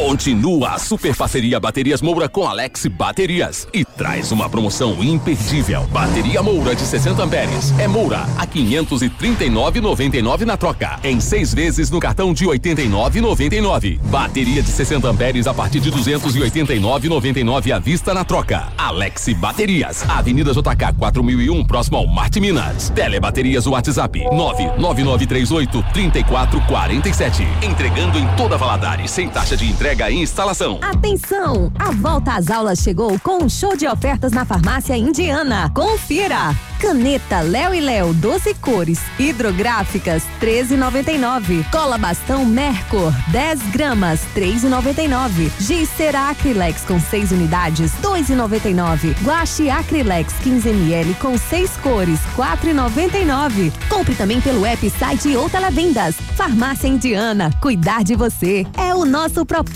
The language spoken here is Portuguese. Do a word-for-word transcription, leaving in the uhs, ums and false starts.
Continua a super parceria Baterias Moura com Alex Baterias e traz uma promoção imperdível. Bateria Moura de sessenta amperes é Moura a quinhentos e trinta e nove reais e noventa e nove centavos na troca, em seis vezes no cartão de oitenta e nove reais e noventa e nove centavos. Bateria de sessenta amperes a partir de duzentos e oitenta e nove reais e noventa e nove centavos à vista na troca. Alex Baterias, Avenida J K quatro mil e um, próximo ao Marte Minas. Telebaterias WhatsApp nove nove nove três oito, três quatro quatro sete. Entregando em toda Valadares, sem taxa de entrega e instalação. Atenção! A volta às aulas chegou com um show de ofertas na Farmácia Indiana. Confira! Caneta Léo e Léo doze cores hidrográficas treze e noventa e nove. Cola bastão Mercor dez gramas três e noventa e nove. Giz Cera Acrylex com seis unidades dois e noventa e nove. Guache Acrylex quinze mililitros com seis cores quatro e noventa e nove. Compre também pelo app, site ou televendas. Farmácia Indiana, cuidar de você é o nosso propósito.